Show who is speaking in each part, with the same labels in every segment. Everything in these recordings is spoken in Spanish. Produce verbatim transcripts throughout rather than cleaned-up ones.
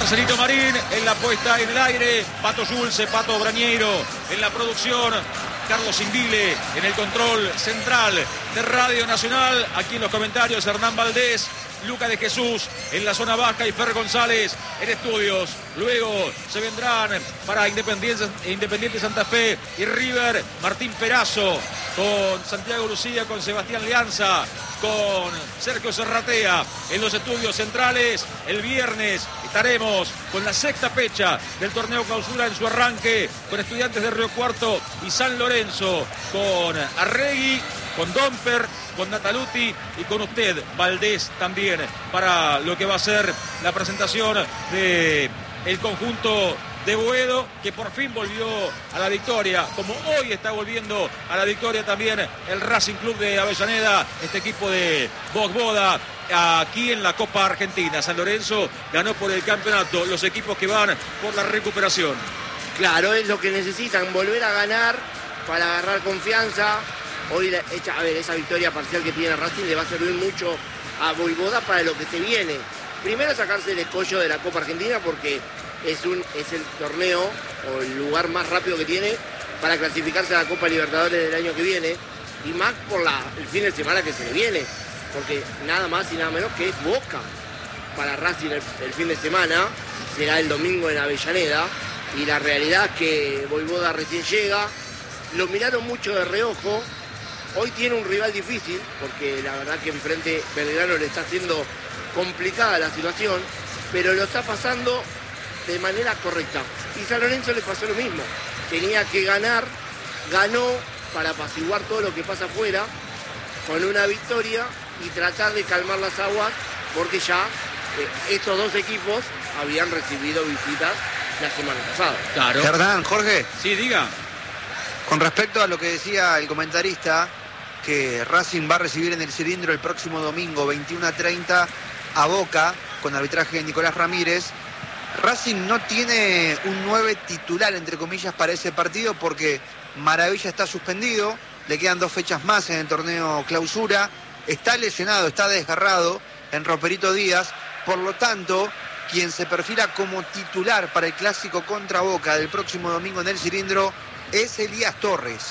Speaker 1: Marcelito Marín en la puesta en el aire, Pato Yulce, Pato Brañeiro en la producción, Carlos Indile en el control central de Radio Nacional. Aquí en los comentarios Hernán Valdés, Luca de Jesús en la zona baja y Fer González en estudios. Luego se vendrán para Independiente, Independiente Santa Fe y River, Martín Perazo con Santiago Lucía, con Sebastián Leanza, con Sergio Serratea en los estudios centrales. El viernes estaremos con la sexta fecha del torneo Clausura en su arranque, con Estudiantes de Río Cuarto y San Lorenzo, con Arregui, con Domper, con Nataluti y con usted, Valdés, también para lo que va a ser la presentación de el conjunto de Boedo, que por fin volvió a la victoria, como hoy está volviendo a la victoria también el Racing Club de Avellaneda, este equipo de Bogboda, aquí en la Copa Argentina. San Lorenzo ganó por el campeonato, los equipos que van por la recuperación.
Speaker 2: Claro, es lo que necesitan, volver a ganar para agarrar confianza. Hoy, a ver, esa victoria parcial que tiene Racing le va a servir mucho a Boivoda para lo que se viene. Primero sacarse el escollo de la Copa Argentina, porque es, un, es el torneo o el lugar más rápido que tiene para clasificarse a la Copa Libertadores del año que viene, y más por la, el fin de semana que se le viene, porque nada más y nada menos que es Boca para Racing el, el fin de semana, será el domingo en Avellaneda, y la realidad es que Boivoda recién llega, lo miraron mucho de reojo. Hoy tiene un rival difícil, porque la verdad que enfrente Belgrano le está haciendo complicada la situación, pero lo está pasando de manera correcta. Y San Lorenzo le pasó lo mismo. Tenía que ganar, ganó para apaciguar todo lo que pasa afuera, con una victoria y tratar de calmar las aguas, porque ya eh, estos dos equipos habían recibido visitas la semana pasada.
Speaker 1: Claro.
Speaker 3: Hernán, Jorge.
Speaker 1: Sí, diga.
Speaker 3: Con respecto a lo que decía el comentarista, que Racing va a recibir en el cilindro el próximo domingo veintiuno a treinta a Boca, con arbitraje de Nicolás Ramírez. Racing no tiene un nueve titular, entre comillas, para ese partido, porque Maravilla está suspendido, le quedan dos fechas más en el torneo Clausura, está lesionado, está desgarrado en Roperito Díaz, por lo tanto, quien se perfila como titular para el clásico contra Boca del próximo domingo en el cilindro es Elías Torres.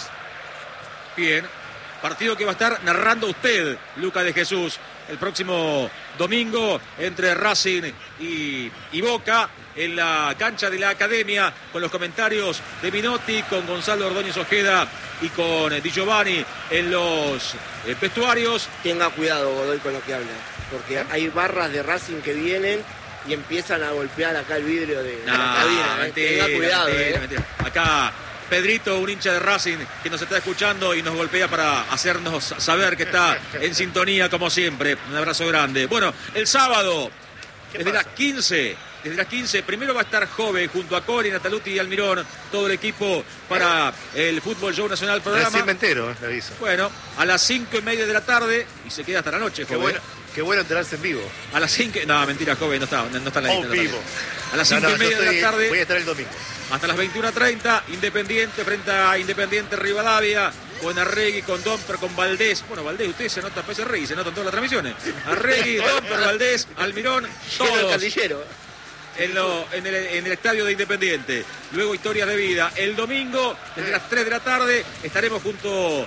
Speaker 1: Bien, partido que va a estar narrando usted, Luca de Jesús, el próximo domingo entre Racing y, y Boca, en la cancha de la Academia, con los comentarios de Minotti, con Gonzalo Ordóñez Ojeda y con Di Giovanni en los eh, vestuarios.
Speaker 2: Tenga cuidado, Godoy, con lo que habla, porque hay barras de Racing que vienen y empiezan a golpear acá el vidrio de,
Speaker 1: No,
Speaker 2: de la cabina.
Speaker 1: mentira,
Speaker 2: Tenga cuidado,
Speaker 1: mentira,
Speaker 2: eh.
Speaker 1: mentira. Acá Pedrito, un hincha de Racing que nos está escuchando y nos golpea para hacernos saber que está en sintonía como siempre. Un abrazo grande. Bueno, el sábado, desde las quince, desde las quince, primero va a estar Jove junto a Cori, Nataluti y Almirón, todo el equipo para el Fútbol Show Nacional programa.
Speaker 4: Recién me entero, le aviso.
Speaker 1: Bueno, a las cinco y media de la tarde, y se queda hasta la noche,
Speaker 4: Qué
Speaker 1: Jove.
Speaker 4: bueno, qué bueno enterarse en vivo.
Speaker 1: A las cinco, no, mentira, Jove, no está, no, no está en la
Speaker 4: Oh,
Speaker 1: lista, no está en la
Speaker 4: vivo.
Speaker 1: lista. A las
Speaker 4: No,
Speaker 1: cinco
Speaker 4: no,
Speaker 1: y media
Speaker 4: yo estoy-
Speaker 1: de la tarde.
Speaker 4: Voy a estar el domingo.
Speaker 1: Hasta las veintiuna treinta, Independiente frente a Independiente Rivadavia, con Arregui, con Domper, con Valdés. Bueno, Valdés, usted se nota, pues Arregui, se nota en todas las transmisiones. Arregui, Domper, Valdés, Almirón,
Speaker 2: Lleno el
Speaker 1: todos
Speaker 2: caldillero.
Speaker 1: en, lo, en, el, en el estadio de Independiente. Luego Historias de Vida. El domingo, desde las tres de la tarde, estaremos junto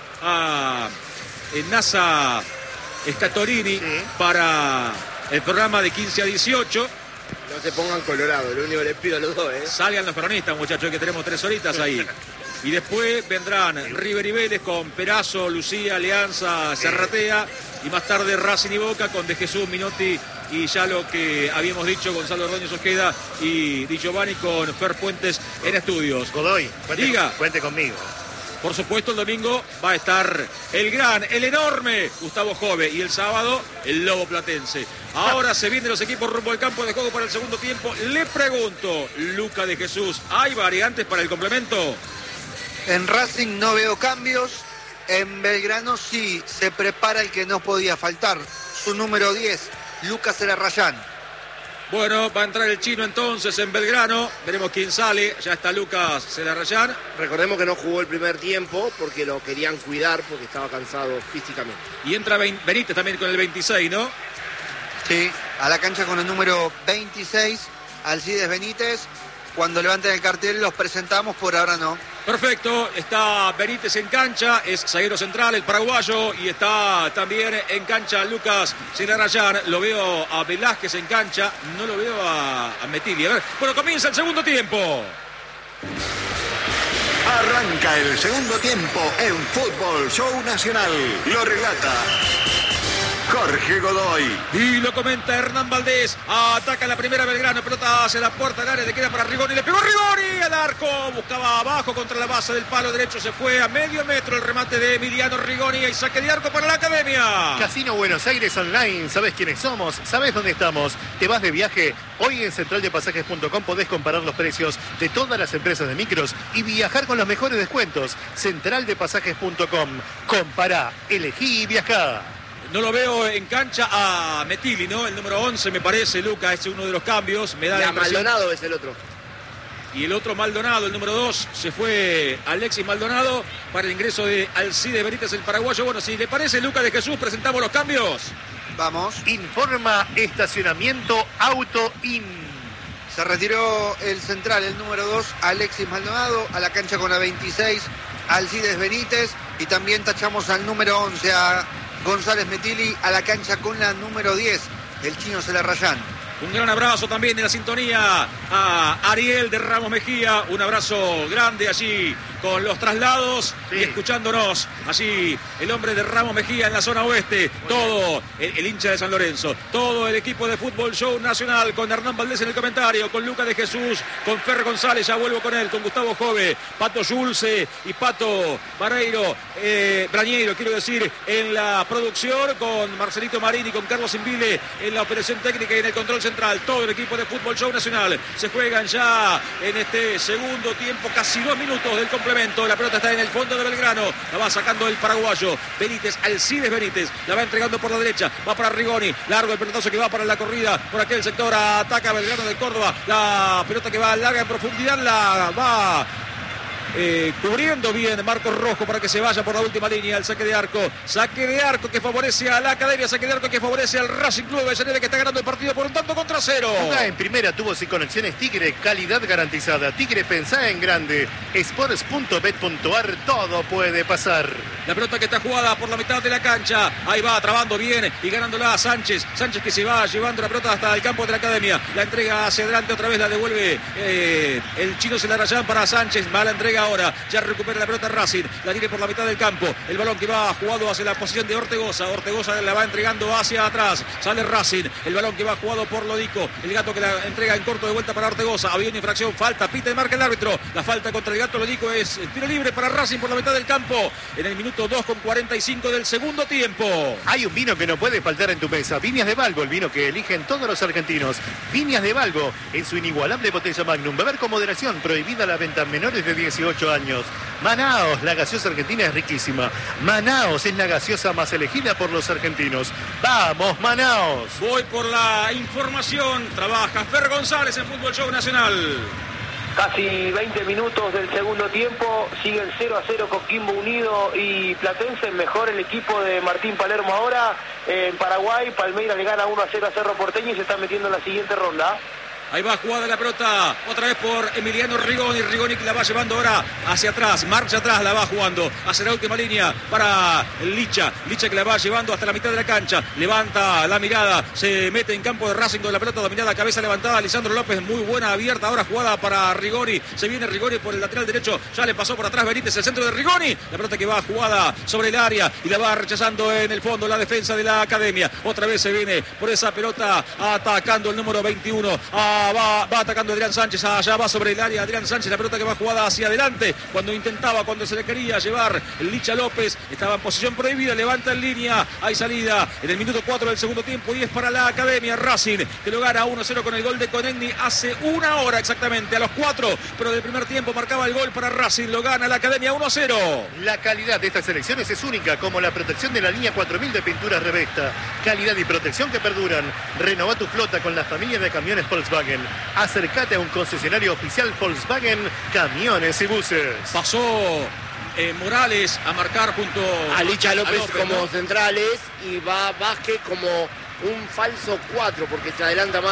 Speaker 1: a eh, NASA Scatorini
Speaker 4: Sí.
Speaker 1: para el programa de quince a dieciocho.
Speaker 2: No se pongan colorado, lo único que les pido a los dos, ¿eh?
Speaker 1: Salgan los peronistas, muchachos, que tenemos tres horitas ahí. Y después vendrán River y Vélez con Perazo, Lucía, Alianza, Serratea. Y más tarde Racing y Boca con De Jesús, Minotti y ya lo que habíamos dicho, Gonzalo Ordóñez Ojeda y Di Giovanni con Fer Puentes en estudios.
Speaker 4: Godoy, cuente,
Speaker 1: Diga.
Speaker 4: cuente conmigo.
Speaker 1: Por supuesto, el domingo va a estar el gran, el enorme Gustavo Jove y el sábado el Lobo Platense. Ahora se vienen los equipos rumbo al campo de juego para el segundo tiempo. Le pregunto, Luca de Jesús, ¿hay variantes para el complemento?
Speaker 3: En Racing no veo cambios, en Belgrano sí se prepara el que no podía faltar, su número diez, Lucas Elarrayán.
Speaker 1: Bueno, va a entrar el chino entonces en Belgrano. Veremos quién sale. Ya está Lucas Celarrayán.
Speaker 2: Recordemos que no jugó el primer tiempo porque lo querían cuidar porque estaba cansado físicamente.
Speaker 1: Y entra Benítez también con el veintiséis, ¿no?
Speaker 3: Sí, a la cancha con el número veintiséis, Alcides Benítez. Cuando levanten el cartel los presentamos, por ahora no.
Speaker 1: Perfecto, está Benítez en cancha, es zaguero central, el paraguayo, y está también en cancha Lucas Zelarayán. Lo veo a Velázquez en cancha, no lo veo a, a Metilli. A ver, bueno, comienza el segundo tiempo.
Speaker 5: Arranca el segundo tiempo en Fútbol Show Nacional. Lo relata Jorge Godoy.
Speaker 1: Y lo comenta Hernán Valdés. Ataca la primera Belgrano. Pelota hacia la puerta del área. Le queda para Rigoni. Le pegó Rigoni al arco. Buscaba abajo contra la base del palo derecho. Se fue a medio metro el remate de Emiliano Rigoni. Y saque de arco para la Academia.
Speaker 4: Casino Buenos Aires Online. ¿Sabés quiénes somos? ¿Sabés dónde estamos? ¿Te vas de viaje? Hoy en central de pasajes punto com podés comparar los precios de todas las empresas de micros y viajar con los mejores descuentos. central de pasajes punto com. Compará, elegí y viajá.
Speaker 1: No lo veo en cancha a Metilli, ¿no? El número once me parece, Luca, es uno de los cambios. Me da la impresión.
Speaker 2: Maldonado es el otro.
Speaker 1: Y el otro Maldonado, el número dos, se fue Alexis Maldonado para el ingreso de Alcides Benítez, el paraguayo. Bueno, si le parece, Luca de Jesús, presentamos los cambios.
Speaker 3: Vamos.
Speaker 4: Informa Estacionamiento Auto In.
Speaker 3: Se retiró el central, el número dos, Alexis Maldonado, a la cancha con la veintiséis, Alcides Benítez. Y también tachamos al número once, a González Metilli, a la cancha con la número diez, el chino Zelarayán.
Speaker 1: Un gran abrazo también en la sintonía a Ariel de Ramos Mejía. Un abrazo grande allí con los traslados, sí, y escuchándonos. Allí el hombre de Ramos Mejía en la zona oeste. Todo el, el hincha de San Lorenzo. Todo el equipo de Fútbol Show Nacional con Hernán Valdés en el comentario, con Lucas de Jesús, con Fer González, ya vuelvo con él, con Gustavo Jove, Pato Yulce y Pato Vareiro, eh, Brañeiro, quiero decir, en la producción, con Marcelito Marini, con Carlos Invile en la operación técnica y en el control central. Todo el equipo de Fútbol Show Nacional. Se juegan ya en este segundo tiempo casi dos minutos del complemento. La pelota está en el fondo de Belgrano. La va sacando el paraguayo Benítez, Alcides Benítez. La va entregando por la derecha. Va para Rigoni. Largo el pelotazo que va para la corrida. Por aquel sector ataca Belgrano de Córdoba. La pelota que va larga en profundidad la va Eh, cubriendo bien Marcos Rojo para que se vaya por la última línea. El saque de arco, saque de arco que favorece a la Academia, saque de arco que favorece al Racing Club de Avellaneda, que está ganando el partido por un tanto contra cero.
Speaker 4: Jugá en primera, tubos y conexiones Tigre, calidad garantizada. Tigre, pensá en grande. Sports punto bet punto ar, todo puede pasar.
Speaker 1: La pelota que está jugada por la mitad de la cancha. Ahí va, trabando bien y ganándola a Sánchez. Sánchez que se va llevando la pelota hasta el campo de la Academia. La entrega hacia adelante, otra vez la devuelve eh, el chino Zelarayán para Sánchez. Mala entrega ahora. Ya recupera la pelota Racing. La tiene por la mitad del campo. El balón que va jugado hacia la posición de Ortegoza. Ortegoza la va entregando hacia atrás. Sale Racing. El balón que va jugado por Lodico. El Gato que la entrega en corto de vuelta para Ortegoza. Había una infracción. Falta. Pita y marca el árbitro. La falta contra el Gato Lodico es tiro libre para Racing por la mitad del campo. En el minuto dos con cuarenta y cinco del segundo tiempo.
Speaker 4: Hay un vino que no puede faltar en tu mesa. Viñas de Valgo, el vino que eligen todos los argentinos. Viñas de Valgo, en su inigualable botella Magnum. Beber con moderación, prohibida la venta a menores de dieciocho años. Manaos, la gaseosa argentina es riquísima. Manaos es la gaseosa más elegida por los argentinos. ¡Vamos, Manaos!
Speaker 1: Voy por la información. Trabaja Fer González en Fútbol Show Nacional.
Speaker 6: Casi veinte minutos del segundo tiempo, siguen cero a cero Coquimbo Unido y Platense. Mejor el equipo de Martín Palermo ahora en Paraguay. Palmeiras le gana uno a cero a Cerro Porteño y se está metiendo en la siguiente ronda.
Speaker 1: Ahí va jugada la pelota, otra vez por Emiliano Rigoni. Rigoni que la va llevando ahora hacia atrás, marcha atrás, la va jugando hacia la última línea para Licha. Licha que la va llevando hasta la mitad de la cancha. Levanta la mirada, se mete en campo de Racing con la pelota dominada, cabeza levantada. Lisandro López, muy buena abierta. Ahora jugada para Rigoni. Se viene Rigoni por el lateral derecho. Ya le pasó por atrás Benítez, el centro de Rigoni. La pelota que va jugada sobre el área y la va rechazando en el fondo la defensa de la Academia. Otra vez se viene por esa pelota atacando el número veintiuno. A Va, va atacando Adrián Sánchez, allá va sobre el área Adrián Sánchez, la pelota que va jugada hacia adelante, cuando intentaba, cuando se le quería llevar el Licha López, estaba en posición prohibida, levanta en línea, hay salida en el minuto cuatro del segundo tiempo y es para la Academia. Racing que lo gana uno a cero con el gol de Conegni hace una hora exactamente, a los cuatro, pero del primer tiempo marcaba el gol para Racing, lo gana la Academia uno a cero.
Speaker 4: La calidad de estas selecciones es única, como la protección de la línea cuatro mil de pinturas Revesta, calidad y protección que perduran. Renova tu flota con la familia de camiones Volkswagen. Acércate a un concesionario oficial Volkswagen, camiones y buses.
Speaker 1: Pasó eh, Morales a marcar junto
Speaker 2: a Licha López, a López como ¿no? centrales, y va Vázquez como un falso cuatro, porque se adelanta más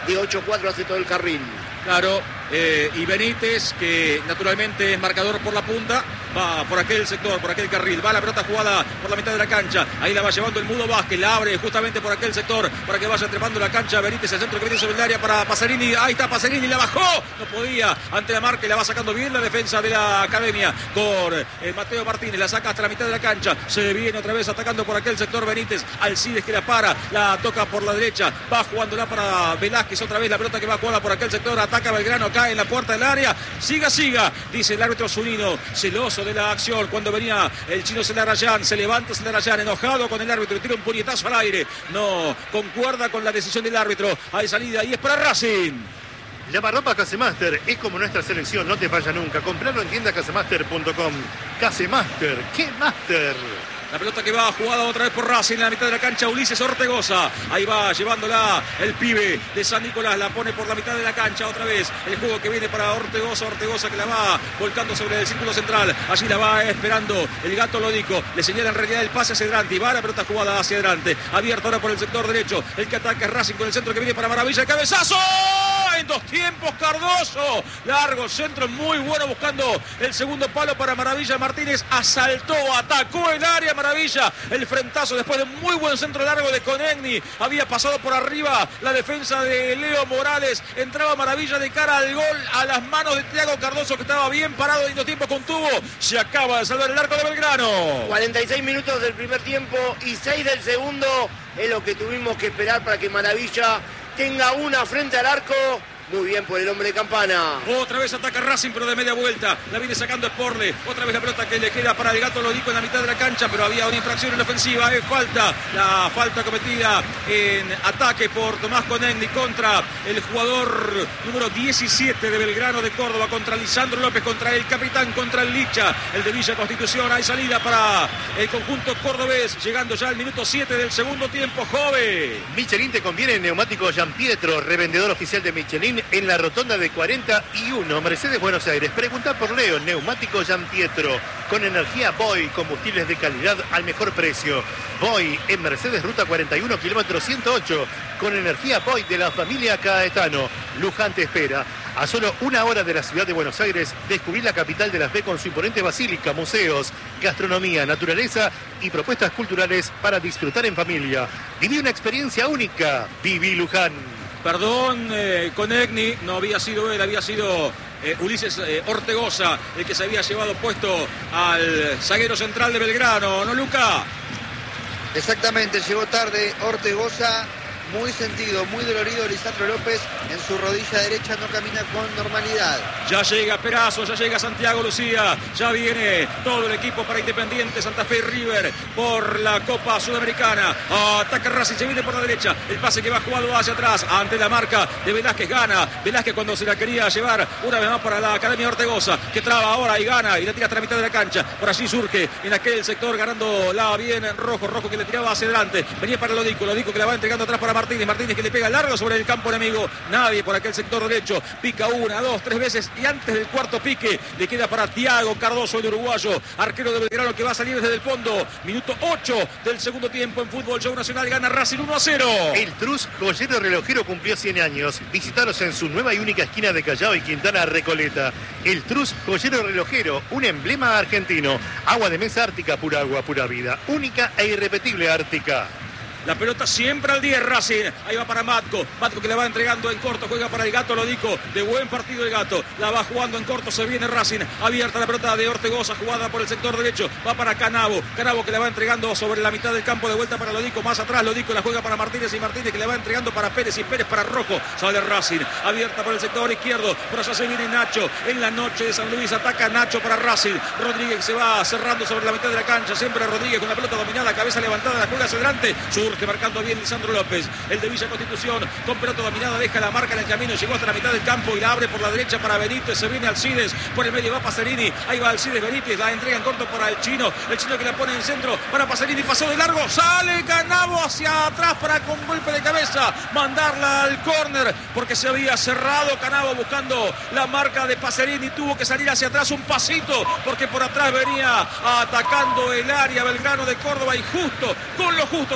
Speaker 2: de ocho cuatro hace todo el carril.
Speaker 1: Claro, eh, y Benítez, que naturalmente es marcador por la punta, va por aquel sector, por aquel carril, va la pelota jugada por la mitad de la cancha, ahí la va llevando el Mudo Vázquez, la abre justamente por aquel sector para que vaya trepando la cancha. Benítez, el centro que viene sobre el área para Pacerini, ahí está Pacerini, la bajó, no podía ante la marca y la va sacando bien la defensa de la Academia con eh, Mateo Martínez, la saca hasta la mitad de la cancha, se viene otra vez atacando por aquel sector Benítez, Alcides que la para, la toca por la derecha, va jugándola para Velázquez, otra vez la pelota que va jugada por aquel sector, ataca Belgrano, cae en la puerta del área, siga, siga, dice el árbitro Zunino, celoso de la acción, cuando venía el chino Celarayán, se levanta Celarayán, enojado con el árbitro, tira un puñetazo al aire, no concuerda con la decisión del árbitro, hay salida y es para Racing.
Speaker 4: Lavarropa Casemaster es como nuestra selección, no te falla nunca. Comprarlo en tienda casemaster punto com. Casemaster, ¿qué master?
Speaker 1: La pelota que va jugada otra vez por Racing en la mitad de la cancha, Ulises Ortegoza. Ahí va llevándola el pibe de San Nicolás. La pone por la mitad de la cancha otra vez. El juego que viene para Ortegoza. Ortegoza que la va volcando sobre el círculo central. Allí la va esperando el Gato Lodico. Le señala en realidad el pase hacia adelante. Y va la pelota jugada hacia adelante. Abierta ahora por el sector derecho. El que ataca es Racing con el centro que viene para Maravilla. El cabezazo. En dos tiempos Cardoso. Largo centro muy bueno buscando el segundo palo para Maravilla. Martínez asaltó, atacó el área. Maravilla, el frentazo después de un muy buen centro largo de Conegni, había pasado por arriba la defensa de Leo Morales, entraba Maravilla de cara al gol a las manos de Thiago Cardoso que estaba bien parado y en dos tiempos contuvo, se acaba de salvar el arco de Belgrano.
Speaker 2: cuarenta y seis minutos del primer tiempo y seis del segundo es lo que tuvimos que esperar para que Maravilla tenga una frente al arco. Muy bien por el hombre de Campana.
Speaker 1: Otra vez ataca Racing, pero de media vuelta. La viene sacando Sporle. Otra vez la pelota que le queda para el Gato Lodico en la mitad de la cancha, pero había una infracción en la ofensiva. Es falta. La falta cometida en ataque por Tomás Conegni contra el jugador número diecisiete de Belgrano de Córdoba, contra Lisandro López, contra el capitán, contra el Licha, el de Villa Constitución. Hay salida para el conjunto cordobés, llegando ya al minuto siete del segundo tiempo. Jove.
Speaker 4: Michelin te conviene en neumático Giampietro, revendedor oficial de Michelin en la rotonda de cuarenta y uno, Mercedes Buenos Aires. Pregunta por Leo, neumático Giampietro, con energía Boy, combustibles de calidad al mejor precio. Boy en Mercedes Ruta cuarenta y uno, kilómetro ciento ocho, con energía Boy de la familia Caetano. Luján te espera. A solo una hora de la ciudad de Buenos Aires, descubrí la capital de la fe con su imponente basílica, museos, gastronomía, naturaleza y propuestas culturales para disfrutar en familia. Viví una experiencia única. Viví Luján.
Speaker 1: Perdón, eh, Conegni, no había sido él, había sido eh, Ulises eh, Ortegoza el que se había llevado puesto al zaguero central de Belgrano, ¿no, Luca?
Speaker 3: Exactamente, llegó tarde Ortegoza, muy sentido, muy dolorido. Lisandro López en su rodilla derecha no camina con normalidad.
Speaker 1: Ya llega Perazo, ya llega Santiago Lucía, ya viene todo el equipo para Independiente, Santa Fe y River por la Copa Sudamericana. Ataca Racing, se viene por la derecha, el pase que va jugado hacia atrás, ante la marca de Velázquez, gana Velázquez cuando se la quería llevar una vez más para la Academia Ortegoza, que traba ahora y gana y la tira hasta la mitad de la cancha. Por allí surge en aquel sector ganando la bien Rojo, Rojo que le tiraba hacia adelante, venía para Lodico, Lodico que la va entregando atrás para Martínez, Martínez que le pega largo sobre el campo enemigo, nadie por aquel sector derecho, pica una, dos, tres veces y antes del cuarto pique le queda para Thiago Cardoso, el uruguayo, arquero de Belgrano que va a salir desde el fondo. Minuto ocho del segundo tiempo en Fútbol Show Nacional, gana Racing uno a cero.
Speaker 4: El Trus Joyero Relojero cumplió cien años. Visitaros en su nueva y única esquina de Callao y Quintana Recoleta. El Trus Joyero Relojero, un emblema argentino. Agua de mesa Ártica, pura agua, pura vida. Única e irrepetible Ártica.
Speaker 1: La pelota siempre al diez, Racing. Ahí va para Matco. Matco que le va entregando en corto. Juega para el Gato Lodico. De buen partido el Gato. La va jugando en corto. Se viene Racing. Abierta la pelota de Ortegoza. Jugada por el sector derecho. Va para Canavo. Canavo que le va entregando sobre la mitad del campo. De vuelta para Lodico. Más atrás. Lodico la juega para Martínez. Y Martínez que le va entregando para Pérez. Y Pérez para Rojo. Sale Racing. Abierta por el sector izquierdo. Por allá se viene Nacho. En la noche de San Luis. Ataca Nacho para Racing. Rodríguez se va cerrando sobre la mitad de la cancha. Siempre Rodríguez con la pelota dominada. Cabeza levantada. La juega hacia adelante. Surge marcando bien Lisandro López, el de Villa Constitución, con pelota dominada, deja la marca en el camino, llegó hasta la mitad del campo y la abre por la derecha para Benítez, se viene Alcides, por el medio va Pacerini, ahí va Alcides, Benítez, la entrega en corto para el chino, el chino que la pone en centro para Pacerini, pasó de largo, sale Canavo hacia atrás para con golpe de cabeza, mandarla al córner, porque se había cerrado Canavo buscando la marca de Pacerini, tuvo que salir hacia atrás un pasito, porque por atrás venía atacando el área Belgrano de Córdoba y justo, con lo justo, cuando entraba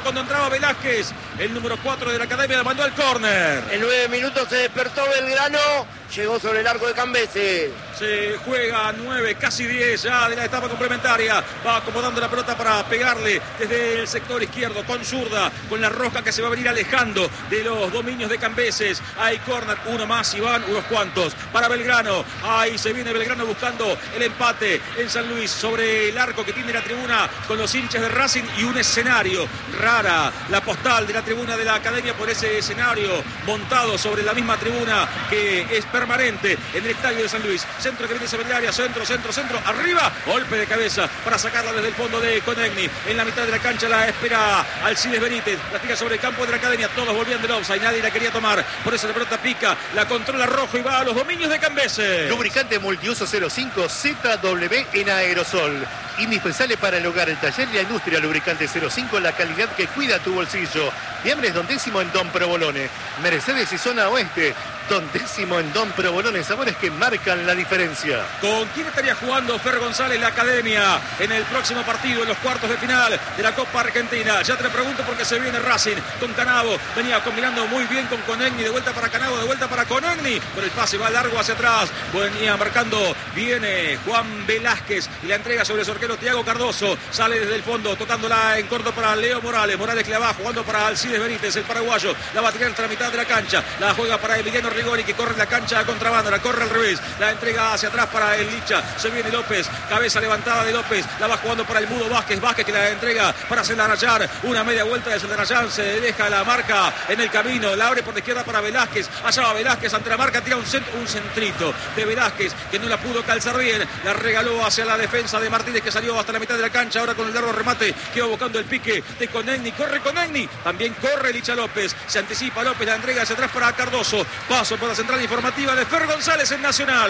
Speaker 1: Estaba Velázquez, el número cuatro de la academia, la mandó al córner.
Speaker 2: En nueve minutos se despertó Belgrano, llegó sobre el arco de Cambese.
Speaker 1: Se juega nueve, casi diez ya de la etapa complementaria. Va acomodando la pelota para pegarle desde el sector izquierdo con zurda, con la rosca que se va a venir alejando de los dominios de Cambeses. Hay córner, uno más y van unos cuantos para Belgrano. Ahí se viene Belgrano buscando el empate en San Luis sobre el arco que tiene la tribuna con los hinchas de Racing y un escenario. Rara la postal de la tribuna de la academia por ese escenario montado sobre la misma tribuna que es permanente en el estadio de San Luis. Centro que viene sobre el área, centro, centro, centro, arriba, golpe de cabeza para sacarla desde el fondo de Conegni. En la mitad de la cancha la espera Alcides Benítez, la tira sobre el campo de la academia, todos volvían del offside, nadie la quería tomar, por eso la pelota pica, la controla Rojo y va a los dominios de Cambeses.
Speaker 4: Lubricante multiuso cero cinco Z W en aerosol. Indispensable para el hogar, el taller y la industria. Lubricante cero cinco, la calidad que cuida tu bolsillo. Fiambres Don Décimo en Don Provolone. Mercedes y zona oeste. Don Décimo en Don Provolone. Sabores que marcan la diferencia.
Speaker 1: ¿Con quién estaría jugando Fer González la academia en el próximo partido, en los cuartos de final de la Copa Argentina? Ya te lo pregunto porque se viene Racing con Canavo. Venía combinando muy bien con Conegni. De vuelta para Canavo, de vuelta para Conegni. Pero el pase va largo hacia atrás. Venía marcando. Viene Juan Velázquez y la entrega sobre su arquero Thiago Cardoso. Sale desde el fondo, tocándola en corto para Leo Morales. Morales que la va jugando para Alcides Benítez, el paraguayo. La va a tirar hasta la mitad de la cancha. La juega para Emiliano Rigori, que corre la cancha a contrabando. La corre al revés. La entrega hacia atrás para el Licha. Se viene López. Cabeza levantada de López. La va jugando para el Mudo Vázquez. Vázquez que la entrega para Celdarayán. Una media vuelta de Celdarayán. Se deja la marca en el camino. La abre por la izquierda para Velázquez. Allá va Velázquez ante la marca. Tira un, cent un centrito de Velázquez que no la pudo calzar bien. La regaló hacia la defensa de Martínez que salió hasta la mitad de la cancha. Ahora con el largo remate que va buscando el pique de Conegni. Corre Conegni. También corre Licha López. Se anticipa López. La entrega hacia atrás para Cardoso. Paso por la central informativa de Fer González en Nacional.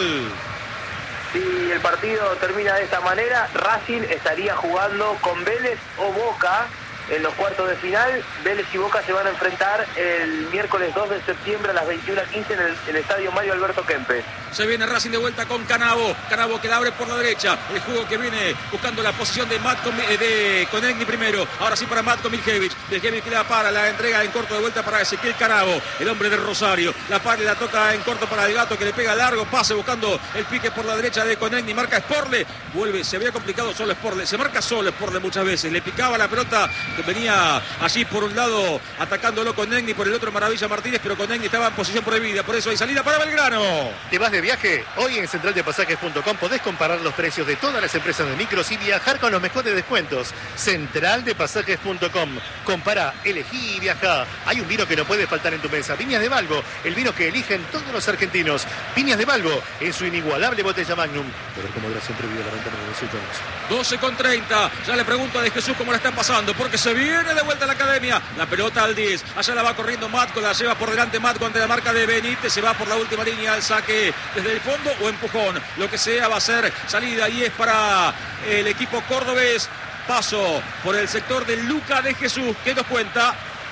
Speaker 6: Si el partido termina de esta manera, Racing estaría jugando con Vélez o Boca en los cuartos de final. Vélez y Boca se van a enfrentar el miércoles dos de septiembre a las veintiuna quince en el, el estadio Mario Alberto Kempes.
Speaker 1: Se viene Racing de vuelta con Canavo. Canavo que la abre por la derecha. El juego que viene buscando la posición de Matko, de Conegni primero. Ahora sí para Matko Miljevic. Miljevic que la para, la entrega en corto de vuelta para Ezequiel Canavo, el hombre de Rosario. La para y la toca en corto para el Gato que le pega largo. Pase buscando el pique por la derecha de Conegni. Marca Sporle. Vuelve, se había complicado solo Sporle. Se marca solo Sporle muchas veces. Le picaba la pelota que venía allí por un lado atacándolo Conegni, por el otro Maravilla Martínez, pero Conegni estaba en posición prohibida. Por eso hay salida para Belgrano.
Speaker 4: ¿Te vas de viaje? Hoy en central de pasajes punto com podés comparar los precios de todas las empresas de micros y viajar con los mejores descuentos. central de pasajes punto com. Compara, elegí y viajá. Hay un vino que no puede faltar en tu mesa. Viñas de Valgo, el vino que eligen todos los argentinos. Viñas de Valgo, en su inigualable botella Magnum. Beber con moderación prohibida la venta de resultados.
Speaker 1: doce con treinta. Ya le pregunto a De Jesús cómo la está pasando, porque se viene de vuelta a la academia. La pelota al diez. Allá la va corriendo Matko, la lleva por delante Matko ante la marca de Benítez. Se va por la última línea al saque desde el fondo o empujón. Lo que sea va a ser salida y es para el equipo cordobés. Paso por el sector de Luca De Jesús, que nos cuenta.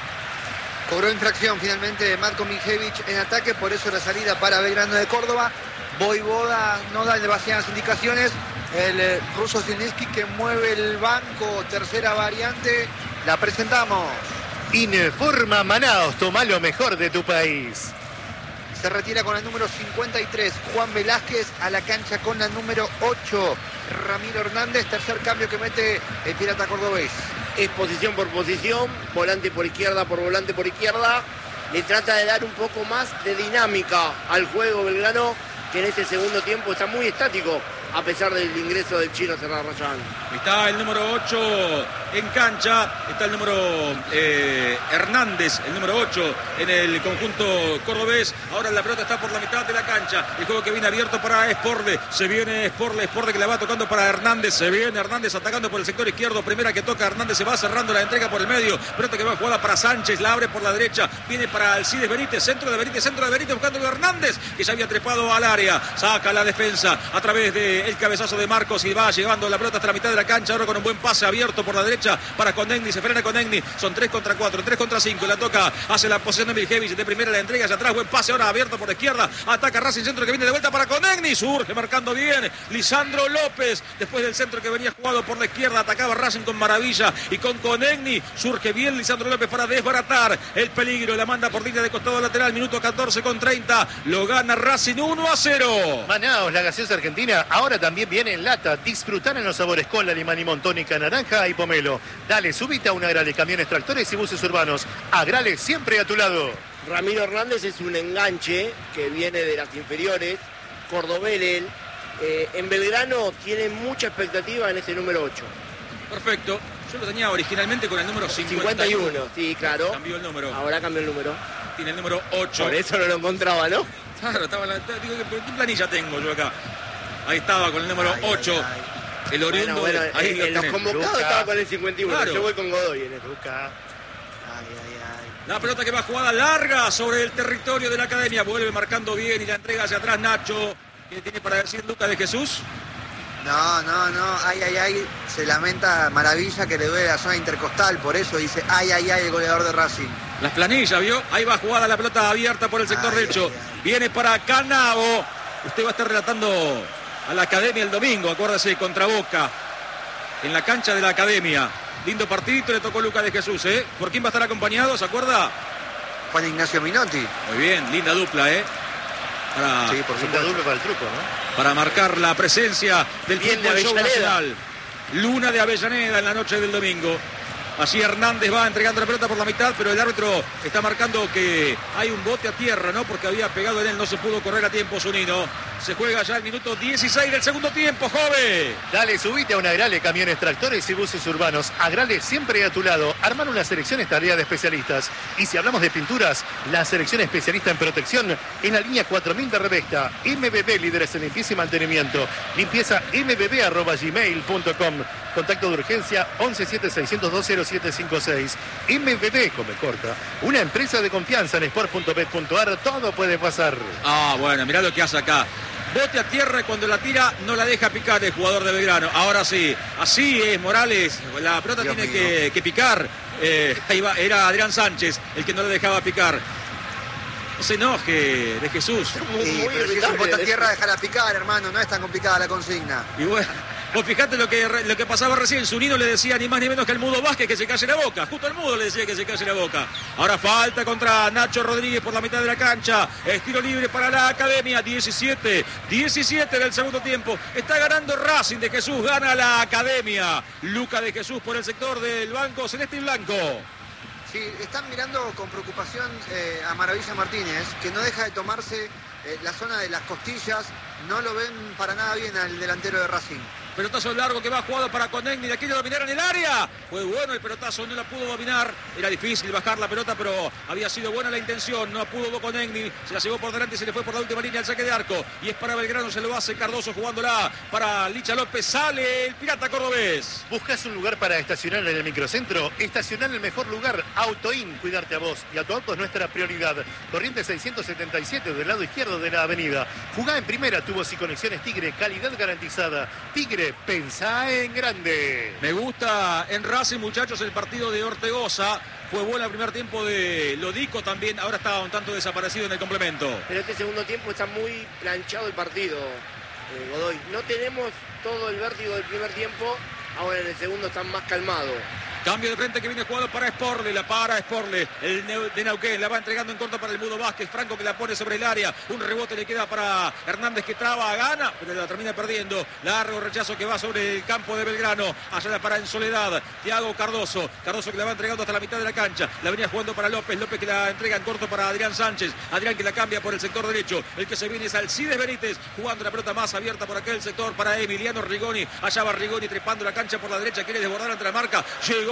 Speaker 3: Cobró infracción finalmente Matko Miljevic en ataque, por eso la salida para Belgrano de Córdoba. Voivoda no da demasiadas indicaciones. El eh, ruso Zielinski que mueve el banco, tercera variante, la presentamos.
Speaker 4: Informa Manaos, toma lo mejor de tu país.
Speaker 3: Se retira con el número cincuenta y tres, Juan Velázquez, a la cancha con la número ocho, Ramiro Hernández, tercer cambio que mete el Pirata Cordobés.
Speaker 2: Es posición por posición, volante por izquierda por volante por izquierda. Le trata de dar un poco más de dinámica al juego Belgrano, que en este segundo tiempo está muy estático, a pesar del ingreso del chino Celdarayán.
Speaker 1: Está el número ocho en cancha, está el número eh, Hernández, el número ocho en el conjunto cordobés. Ahora la pelota está por la mitad de la cancha. El juego que viene abierto para Sporle. Se viene Sporle, Sporle que la va tocando para Hernández. Se viene Hernández atacando por el sector izquierdo. Primera que toca Hernández, se va cerrando la entrega por el medio. Pelota que va jugada para Sánchez, la abre por la derecha. Viene para Alcides Benítez, centro de Benítez, centro de Benítez buscándolo Hernández, que ya había trepado al área. Saca la defensa a través de viene el cabezazo de Marcos y va llevando la pelota hasta la mitad de la cancha. Ahora con un buen pase abierto por la derecha para Conegni. Se frena Conegni. Son tres contra cuatro, tres contra cinco. La toca, hace la posición de Miljevic. De primera la entrega hacia atrás. Buen pase ahora abierto por la izquierda. Ataca Racing, centro que viene de vuelta para Conegni. Surge marcando bien Lisandro López. Después del centro que venía jugado por la izquierda. Atacaba Racing con maravilla y con Conegni. Surge bien Lisandro López para desbaratar el peligro. La manda por línea de costado lateral. Minuto catorce con treinta. Lo gana Racing uno a cero.
Speaker 4: Manaos, la gaseosa argentina, ahora también viene en lata. Disfrutar en los sabores cola, limón y tónica, naranja y pomelo. Dale, subite a una Agrale, camiones, tractores y buses urbanos. Agrale, siempre a tu lado.
Speaker 2: Ramiro Hernández es un enganche que viene de las inferiores. Cordobés él. Eh, en Belgrano tiene mucha expectativa en ese número ocho.
Speaker 1: Perfecto. Yo lo tenía originalmente con el número cincuenta y uno.
Speaker 2: cincuenta y uno, sí, claro.
Speaker 1: Cambió el número.
Speaker 2: Ahora cambió el número.
Speaker 1: Tiene el número ocho.
Speaker 2: Por eso no lo encontraba, ¿no?
Speaker 1: Claro, estaba en la, digo, ¿qué planilla tengo yo acá? Ahí estaba con el número
Speaker 2: Ay,
Speaker 1: ocho.
Speaker 2: ay, ay.
Speaker 1: El oriundo.
Speaker 2: Bueno, bueno,
Speaker 1: ahí
Speaker 2: en,
Speaker 1: lo
Speaker 2: en los
Speaker 1: tenés.
Speaker 2: convocados
Speaker 4: Luca.
Speaker 2: estaba con el cincuenta y uno.
Speaker 1: Claro.
Speaker 2: Yo voy con Godoy en eso.
Speaker 4: Luca.
Speaker 2: Ay, ay, ay.
Speaker 1: La pelota que va jugada larga sobre el territorio de la academia. Vuelve marcando bien y la entrega hacia atrás Nacho. ¿Qué tiene para decir Lucas de Jesús?
Speaker 3: No, no, no, ay, ay, ay, se lamenta Maravilla que le duele la zona intercostal, por eso dice ay, ay, ay, el goleador de Racing.
Speaker 1: Las planillas, ¿vio? Ahí va jugada la pelota abierta por el sector
Speaker 3: Ay,
Speaker 1: derecho.
Speaker 3: ay, ay.
Speaker 1: Viene para Canavo. Usted va a estar relatando a la academia el domingo, acuérdese, contra Boca. En la cancha de la academia. Lindo partidito, le tocó Lucas de Jesús, ¿eh? ¿Por quién va a estar acompañado, se acuerda?
Speaker 3: Juan Ignacio Minotti.
Speaker 1: Muy bien, linda dupla, ¿eh? Para,
Speaker 3: Sí, por
Speaker 4: Linda
Speaker 3: supuesto.
Speaker 4: dupla para el truco, ¿no?
Speaker 1: para marcar la presencia del
Speaker 2: Bien de
Speaker 1: fútbol show
Speaker 2: Avellaneda.
Speaker 1: nacional. Luna de Avellaneda en la noche del domingo. Allí Hernández va entregando la pelota por la mitad, pero el árbitro está marcando que hay un bote a tierra, ¿no? Porque había pegado en él, no se pudo correr a tiempo Zunino. Se juega ya el minuto dieciséis del segundo tiempo, joven.
Speaker 4: Dale, subite a una Agrale, camiones, tractores y buses urbanos. Agrale, siempre a tu lado. Armar una selección es tarea de especialistas. Y si hablamos de pinturas, la selección especialista en protección en la línea cuatro mil de Revesta. M B B, líderes en limpieza y mantenimiento. Limpieza m b b arroba gmail punto com. Contacto de urgencia once siete seis cero dos cero siete cinco seis. M B B, come corta. Una empresa de confianza en sport punto bet punto a r. Todo puede pasar.
Speaker 1: Ah, bueno, mirá lo que hace acá. Bote a tierra y cuando la tira no la deja picar el jugador de Belgrano. Ahora sí, así es Morales. La pelota
Speaker 3: Dios
Speaker 1: tiene
Speaker 3: mío.
Speaker 1: que, que picar. Eh, ahí va, era Adrián Sánchez el que no le dejaba picar. No se enoje, de Jesús.
Speaker 2: Muy,
Speaker 3: Sí,
Speaker 2: muy
Speaker 3: pero si es un
Speaker 2: irritable.
Speaker 3: bota tierra, déjala picar, hermano, no es tan complicada la consigna.
Speaker 1: Y bueno, vos fijate lo que, lo que pasaba recién. Zunino le decía ni más ni menos que al Mudo Vázquez que se calle la boca. Justo al Mudo le decía que se calle la boca. Ahora falta contra Nacho Rodríguez por la mitad de la cancha. Estilo libre para la academia. diecisiete, diecisiete del segundo tiempo. Está ganando Racing de Jesús. Gana la academia. Luca de Jesús por el sector del banco celeste y blanco.
Speaker 3: Sí, están mirando con preocupación eh, a Maravilla Martínez, que no deja de tomarse eh, la zona de las costillas. No lo ven para nada bien al delantero de Racing.
Speaker 1: Pelotazo largo que va jugado para Conegni. De aquí de dominar en el área. Fue bueno el pelotazo, no la pudo dominar. Era difícil bajar la pelota, pero había sido buena la intención. No pudo Conegni. Se la llevó por delante y se le fue por la última línea al saque de arco. Y es para Belgrano, se lo hace Cardoso jugándola para Licha López. Sale el pirata cordobés.
Speaker 4: ¿Buscas un lugar para estacionar en el microcentro? Estacionar en el mejor lugar. Autoin, cuidarte a vos y a tu auto es nuestra prioridad. Corriente seiscientos setenta y siete del lado izquierdo de la avenida. Jugá en primera, tubos y conexiones Tigre, calidad garantizada. Tigre, pensá en grande.
Speaker 1: Me gusta en Racing, muchachos, el partido de Ortegoza. Fue bueno el primer tiempo de Lodico también. Ahora está un tanto desaparecido en el complemento.
Speaker 2: Pero este segundo tiempo está muy planchado el partido, eh, Godoy. No tenemos todo el vértigo del primer tiempo. Ahora en el segundo están más calmados.
Speaker 1: Cambio de frente que viene jugado para Sporle, la para Sporle, el de Neuquén, la va entregando en corto para el Mudo Vázquez, Franco que la pone sobre el área, un rebote le queda para Hernández que traba, gana, pero la termina perdiendo, largo rechazo que va sobre el campo de Belgrano, allá la para en soledad, Thiago Cardoso, Cardoso que la va entregando hasta la mitad de la cancha, la venía jugando para López, López que la entrega en corto para Adrián Sánchez, Adrián que la cambia por el sector derecho, el que se viene es Alcides Benítez, jugando la pelota más abierta por aquel sector para Emiliano Rigoni, allá va Rigoni trepando la cancha por la derecha, quiere desbordar ante la marca, llegó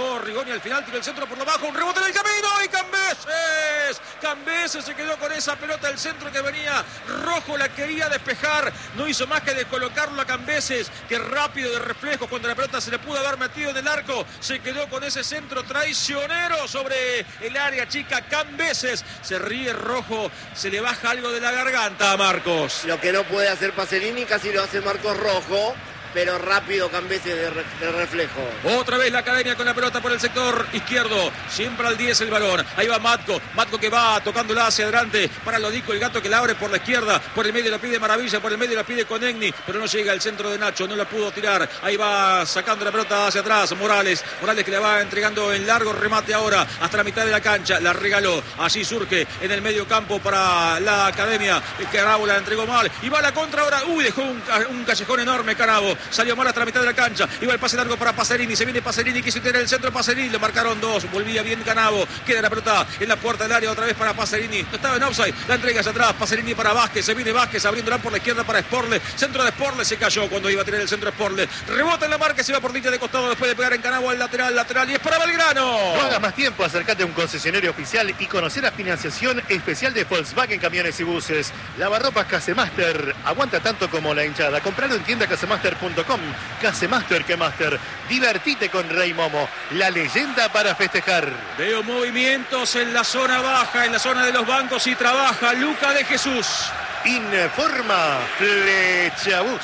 Speaker 1: llegó Rigoni al final, tiró el centro por lo bajo, un rebote en el camino y Cambeses. Cambeses se quedó con esa pelota del centro que venía. Rojo la quería despejar, no hizo más que descolocarlo a Cambeses, que rápido de reflejos cuando la pelota se le pudo haber metido en el arco, se quedó con ese centro traicionero sobre el área chica. Cambeses se ríe Rojo, se le baja algo de la garganta a Marcos.
Speaker 2: Lo que no puede hacer Pacerini casi lo hace Marcos Rojo, pero rápido Cambeses de, re, de reflejo.
Speaker 1: Otra vez la Academia con la pelota por el sector izquierdo, siempre al diez el balón. Ahí va Matco, Matco que va tocándola hacia adelante para Lodico, el gato que la abre por la izquierda, por el medio la pide Maravilla, por el medio la pide Conegni, pero no llega al centro de Nacho, no la pudo tirar. Ahí va sacando la pelota hacia atrás Morales, Morales que le va entregando en largo remate ahora hasta la mitad de la cancha, la regaló. Allí surge en el medio campo para la Academia, Carabo la entregó mal y va a la contra ahora. Uy, dejó un, un callejón enorme Carabo. Salió mal hasta la mitad de la cancha. Iba el pase largo para Pacerini. Se viene Pacerini. Quiso tener el centro. Pacerini. Le marcaron dos. Volvía bien Canavo. Queda la pelota en la puerta del área. Otra vez para Pacerini. No estaba en offside. La entrega hacia atrás. Pacerini para Vázquez. Se viene Vázquez abriéndola por la izquierda para Sporle. Centro de Sporle. Se cayó cuando iba a tener el centro de Sporle. Rebota en la marca. Se va por línea de costado después de pegar en Canavo al lateral. Lateral. Y es para Belgrano.
Speaker 4: No hagas más tiempo. Acércate a un concesionario oficial y conocer la financiación especial de Volkswagen Camiones y Buses. Lavarropas Casemaster. Aguanta tanto como la hinchada. Compralo en tienda casemaster punto com. Casemaster que Master. Divertite con Rey Momo, la leyenda para festejar.
Speaker 1: Veo movimientos en la zona baja, en la zona de los bancos y trabaja Luca de Jesús.
Speaker 4: Informa Flechabús.